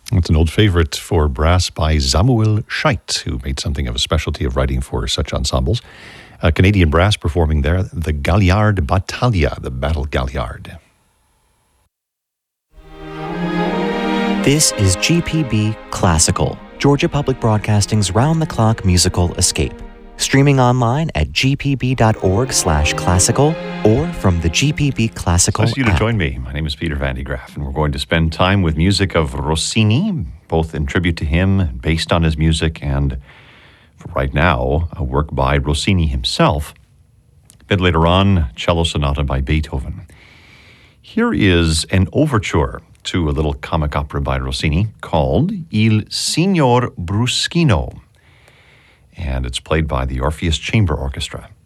It's an old favorite for brass by Samuel Scheidt, who made something of a specialty of writing for such ensembles. Canadian brass performing there, the Galliard Battaglia, the Battle Galliard. This is GPB Classical, Georgia Public Broadcasting's round-the-clock musical escape. Streaming online at gpb.org/classical or from the GPB Classical Nice of you to join me. My name is Peter Van de Graaff, and we're going to spend time with music of Rossini, both in tribute to him, based on his music, and for right now, a work by Rossini himself. A bit later on, cello sonata by Beethoven. Here is an overture to a little comic opera by Rossini called Il Signor Bruschino, and it's played by the Orpheus Chamber Orchestra.